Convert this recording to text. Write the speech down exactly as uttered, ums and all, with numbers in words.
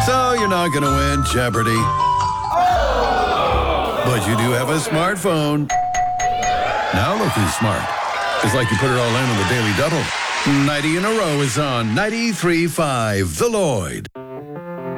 So you're not going to win Jeopardy. But you do have a smartphone. Now look who's smart. It's like you put it all in on the Daily Double. ninety in a row is on ninety-three point five The Lloyd.